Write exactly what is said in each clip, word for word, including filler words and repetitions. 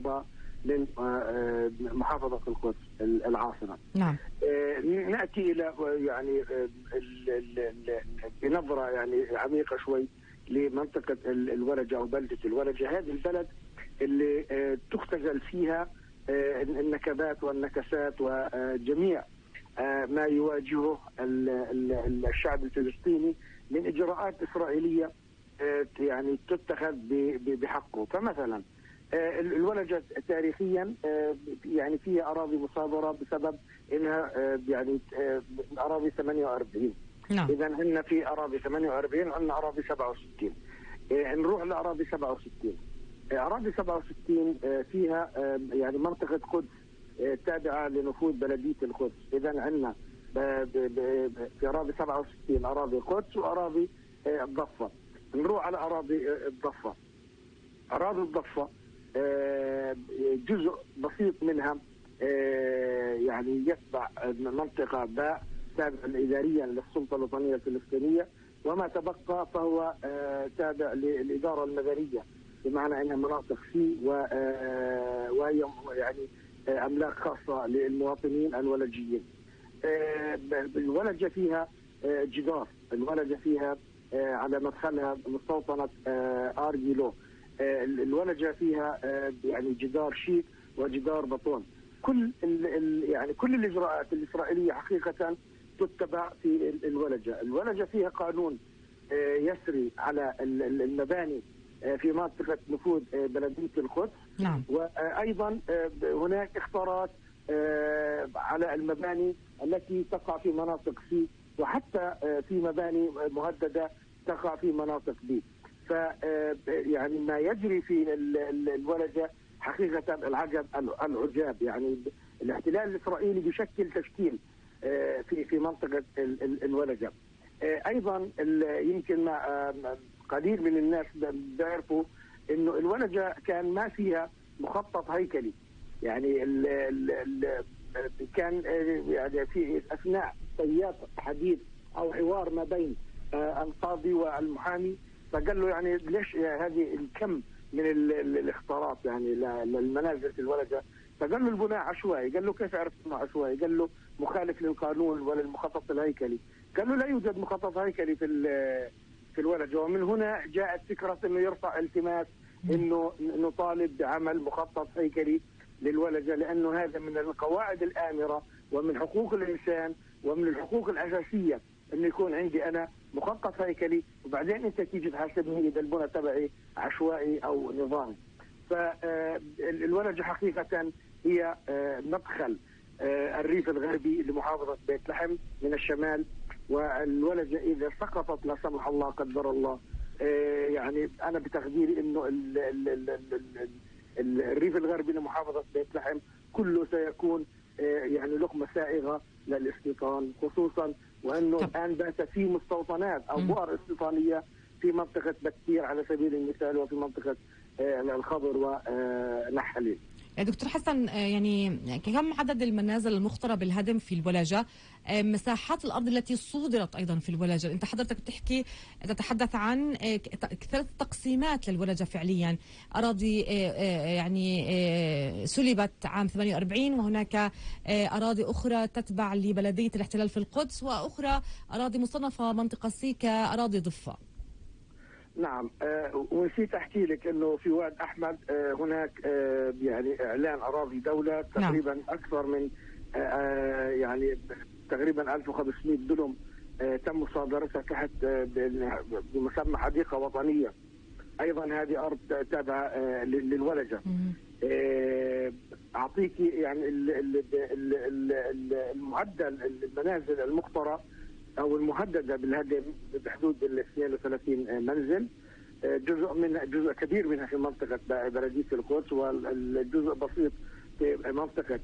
الرغبة لمحافظة القدس العاصمة. نعم. نأتي إلى يعني بنظرة يعني عميقة شوي لمنطقة الولجة أو بلدة الولجة. هذه البلد اللي تختزل فيها النكبات والنكسات وجميع ما يواجهه الشعب الفلسطيني من إجراءات إسرائيلية يعني تتخذ بحقه. فمثلا الولجة تاريخيا يعني فيها أراضي مصادرة بسبب إنها يعني أراضي ثمانية وأربعين. نعم. إذا عندنا في أراضي ثمانية وأربعين وعندنا أراضي سبعة وستين. نروح لأراضي سبعة وستين. أراضي سبعة وستين فيها يعني منطقة قدس تابعة لنفوذ بلدية القدس. إذا عندنا في أراضي سبعة وستين أراضي القدس وأراضي الضفة. نروح على أراضي الضفة. أراضي الضفة جزء بسيط منها يعني يتبع منطقة باء تابع إداريا للسلطة الوطنية الفلسطينية، وما تبقى فهو تابع للإدارة المدنية، بمعنى أنها مناطق سي وهي يعني أملاك خاصة للمواطنين الولجيين. الولجة فيها جدار، الولجة فيها على مدخلها مستوطنة آرجيلو. الولجة فيها يعني جدار شيك وجدار بطون. كل يعني كل الإجراءات الإسرائيلية حقيقة تتبع في الولجة. الولجة فيها قانون يسري على المباني في منطقة نفوذ بلدية القدس. نعم. وأيضا هناك اختارات على المباني التي تقع في مناطق سي، وحتى في مباني مهددة تقع في مناطق بي. ف يعني ما يجري في الولجة حقيقة العجب العجاب. يعني الاحتلال الإسرائيلي بشكل تشكيل في في منطقة الولجة. أيضا يمكن ما قليل من الناس بيعرفوا إنه الولجة كان ما فيها مخطط هيكلي. يعني ال ال كان يعني في أثناء سياق حديث أو حوار ما بين القاضي والمحامي، فقال له يعني ليش هذه الكم من الاختارات يعني للمنازل في الولجة؟ فقال له البناء عشوائي. قال له كيف عرفت انه عشوائي؟ قال له مخالف للقانون ولا المخطط الهيكلي. قال له لا يوجد مخطط هيكلي في في الولجة. ومن هنا جاءت فكرة انه يرفع التماس انه نطالب بعمل مخطط هيكلي للولجة، لانه هذا من القواعد الآمرة ومن حقوق الانسان ومن الحقوق الاساسية انه يكون عندي انا مخطط هيكلي، وبعدين انت تيجي تحاسبني اذا البنى تبعي عشوائي او نظامي. فالولجة حقيقة هي مدخل الريف الغربي لمحافظة بيت لحم من الشمال. والولجة إذا سقطت لا سمح الله قدر الله، يعني أنا بتقديري إنه الريف الغربي لمحافظة بيت لحم كله سيكون يعني لقمة سائغة للاستيطان، خصوصا وأنه الآن بات في مستوطنات أو بؤر استيطانية في منطقة بكير على سبيل المثال، وفي منطقة الخضر ونحلي. دكتور حسن، يعني كم عدد المنازل المخترة بالهدم في الولجة؟ مساحات الأرض التي صودرت أيضا في الولجة. أنت حضرتك بتحكي تتحدث عن ثلاث تقسيمات للولجة فعليا. أراضي يعني سلبت عام ثمانية وأربعين، وهناك أراضي أخرى تتبع لبلدية الاحتلال في القدس، وأخرى أراضي مصنفة منطقة سي كأراضي ضفة. نعم. أه ونسيت احكي لك انه في واد احمد أه هناك أه يعني اعلان اراضي دوله تقريبا. نعم. اكثر من أه يعني تقريبا ألف وخمسمائة دلم أه تم مصادرتها تحت أه بمسمى حديقه وطنيه. ايضا هذه ارض تابعه أه للولجه. أه اعطيك يعني المعدل المنازل المخترة او المهدده بالهدم بحدود ال اثنين وثلاثين منزل. جزء من جزء كبير منها في منطقه بلديه القدس، والجزء بسيط في منطقه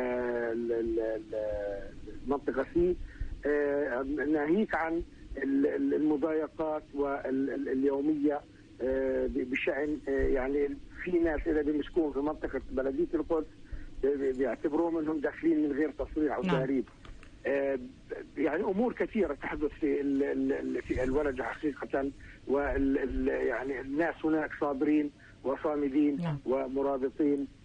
المنطقه سي. ناهيك عن المضايقات واليوميه بشأن يعني في ناس اذا بيمسكون في منطقه بلديه القدس بيعتبروهم انهم داخلين من غير تصريح او تهريب. يعني امور كثيره تحدث في في الولجة حقيقه، وال يعني الناس هناك صابرين وصامدين ومرابطين